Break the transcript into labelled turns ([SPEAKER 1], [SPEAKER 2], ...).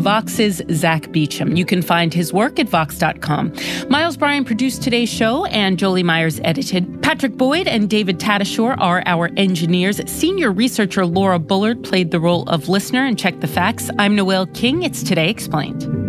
[SPEAKER 1] Vox's Zach Beecham. You can find his work at Vox.com. Miles Bryan produced today's show, and Jolie Myers edited. Patrick Boyd and David Tadashore are our engineers. Senior researcher Laura Bullard played the role of listener and checked the facts. I'm Noelle King. It's Today Explained.